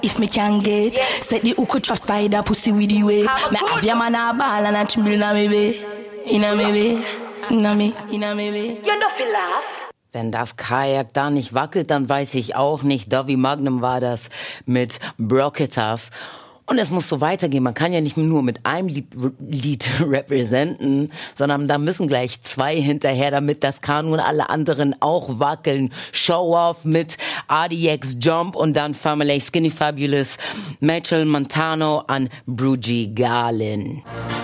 If me can get, set the hook trap spider pussy with the way. Me have your man a ball and a chill na me way. Inna me way, inna me way. You don't feel laugh. Wenn das Kajak da nicht wackelt, dann weiß ich auch nicht. Dovey Magnum war das mit Broke It Off. Und es muss so weitergehen. Man kann ja nicht nur mit einem Lied representen, sondern da müssen gleich 2 hinterher, damit das Kanu und alle anderen auch wackeln. Show Off mit RDX Jump und dann Family Skinny Fabulous, Mitchell Montano an Brugie Garlin.